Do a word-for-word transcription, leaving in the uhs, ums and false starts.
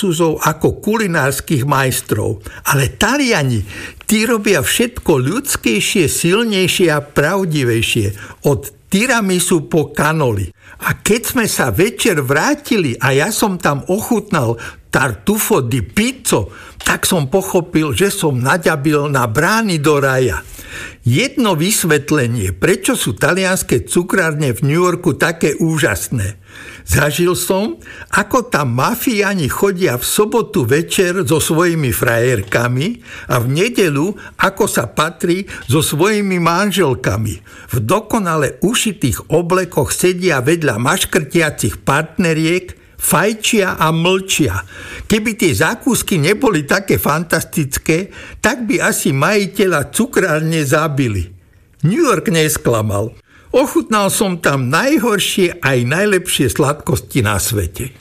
Francúzov ako kulinárskych majstrov. Ale Taliani, tí robia všetko ľudskejšie, silnejšie a pravdivejšie. Od tiramisu po kanoli. A keď sme sa večer vrátili a ja som tam ochutnal tartufo di pizzo, tak som pochopil, že som naďabil na brány do raja. Jedno vysvetlenie, prečo sú talianske cukrárne v New Yorku také úžasné. Zažil som, ako tam mafiáni chodia v sobotu večer so svojimi frajerkami a v nedeľu, ako sa patrí, so svojimi manželkami. V dokonale ušitých oblekoch sedia vedľa maškrtiacich partneriek, fajčia a mlčia. Keby tie zákusky neboli také fantastické, tak by asi majiteľa cukrárne zabili. New York nesklamal. Ochutnal som tam najhoršie aj najlepšie sladkosti na svete.